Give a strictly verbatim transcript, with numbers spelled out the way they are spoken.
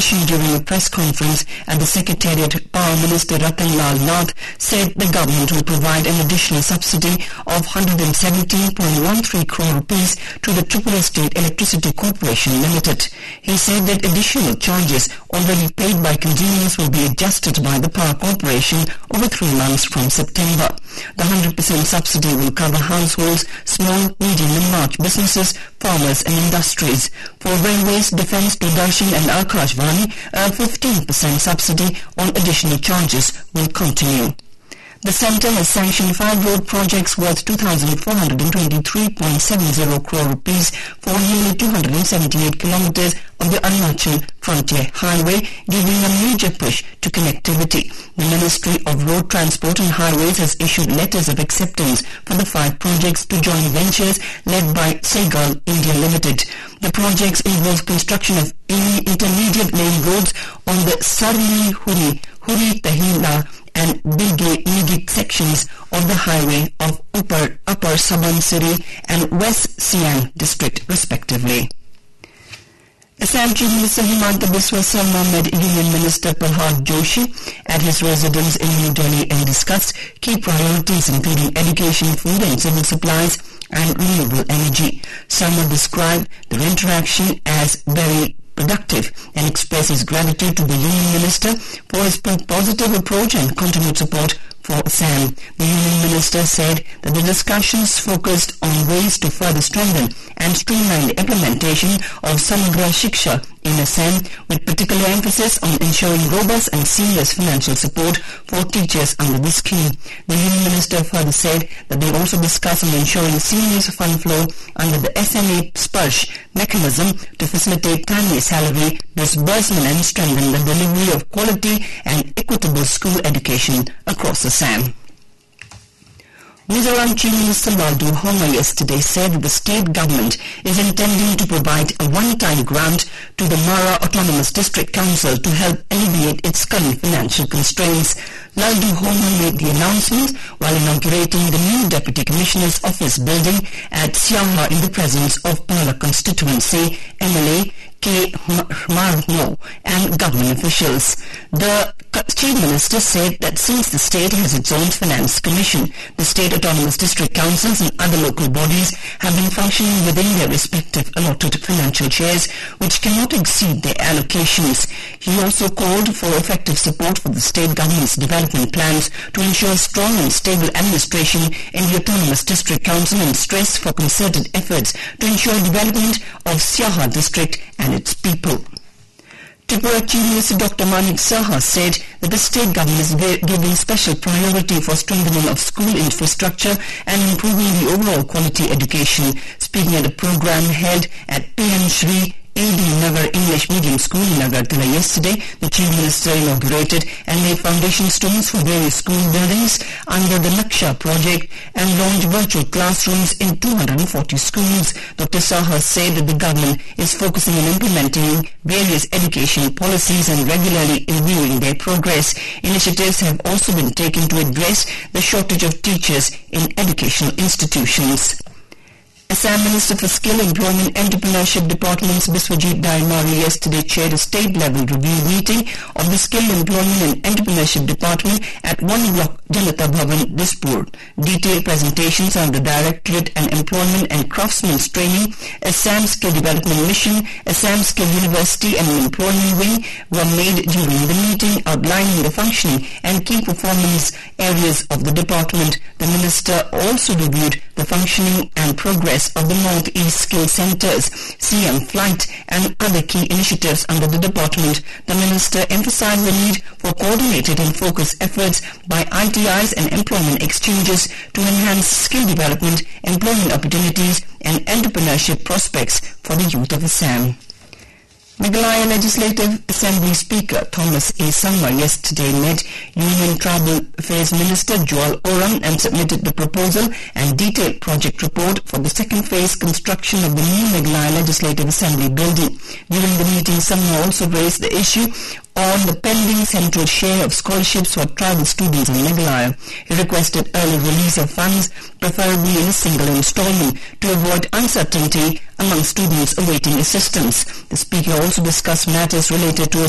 addition, during a press conference at the Secretariat, Power Minister Ratan Lal Nath said the government will provide an additional subsidy of one hundred seventeen point one three crore rupees to the Tripura State Electricity Corporation Limited. He said that additional charges already paid by consumers will be adjusted by the Power Corporation over three months from September. The one hundred percent subsidy will cover households, small, medium and large businesses, farmers and industries. For railways, defence, Doordarshan and Akashvani, a fifteen percent subsidy on additional charges will continue. The centre has sanctioned five road projects worth two thousand four hundred twenty-three point seven zero crore rupees for nearly two hundred seventy-eight kilometres of the Arunachal Frontier Highway, giving a major push to connectivity. The Ministry of Road Transport and Highways has issued letters of acceptance for the five projects to joint ventures led by Segal India Limited. The projects involve construction of intermediate lane roads on the Sarli-Huri, Huri-Tahila and Bilge-Nigit sections of the highway of Upper, Upper Subansiri and West Siang district respectively. Assam Chief Minister Himanta Biswa Sarma met Union Minister Prahlad Joshi at his residence in New Delhi and discussed key priorities including education, food and civil supplies and renewable energy. Sarma described their interaction as very productive and expressed his gratitude to the Union Minister for his positive approach and continued support for Assam. The Union Minister said that the discussions focused on ways to further strengthen and streamline the implementation of Samagra Shiksha in Assam, with particular emphasis on ensuring robust and seamless financial support for teachers under the scheme. The Union Minister further said that they also discussed on ensuring seamless fund flow under the S M E Sparsh mechanism to facilitate timely salary disbursement and strengthen the delivery of quality and equitable school education across Assam. Mizoram Chief Minister Laldu Homa yesterday said that the state government is intending to provide a one-time grant to the Mara Autonomous District Council to help alleviate its current financial constraints. Laldu Homa made the announcement while inaugurating the new Deputy Commissioner's Office building at Siaha in the presence of Pala Constituency M L A K. Marno and government officials. The Chief Minister said that since the state has its own finance commission, the state autonomous district councils and other local bodies have been functioning within their respective allotted financial shares, which cannot exceed their allocations. He also called for effective support for the state government's development plans to ensure strong and stable administration in the autonomous district council and stress for concerted efforts to ensure development of Siaha district and its people. Tripura Chief Minister Doctor Manik Saha said that the state government is giving special priority for strengthening of school infrastructure and improving the overall quality education. Speaking at a program held at P M Shri A D Nagar English Medium School in Agartala yesterday, the Chief Minister inaugurated and laid foundation stones for various school buildings under the Naksha project and launched virtual classrooms in two hundred forty schools. Doctor Saha said that the government is focusing on implementing various education policies and regularly reviewing their progress. Initiatives have also been taken to address the shortage of teachers in educational institutions. Assam Minister for Skill, Employment, Entrepreneurship Departments Biswajit Daimari yesterday chaired a state-level review meeting of the Skill, Employment and Entrepreneurship Department at One Block Janata Bhavan, Dispur. Detailed presentations on the Directorate and Employment and Craftsmen's Training, Assam Skill Development Mission, Assam Skill University and Employment Wing were made during the meeting, outlining the functioning and key performance areas of the department. The Minister also reviewed the functioning and progress of the North-East Skill Centres, C M Flight and other key initiatives under the department. The Minister emphasised the need for coordinated and focused efforts by I T Is and employment exchanges to enhance skill development, employment opportunities and entrepreneurship prospects for the youth of Assam. Meghalaya Legislative Assembly Speaker Thomas A. Sangma yesterday met Union Tribal Affairs Minister Joel Oram and submitted the proposal and detailed project report for the second phase construction of the new Meghalaya Legislative Assembly building. During the meeting, Sangma also raised the issue on the pending central share of scholarships for tribal students in Meghalaya. He requested early release of funds, preferably in a single installment, to avoid uncertainty among students awaiting assistance. The Speaker also discussed matters related to a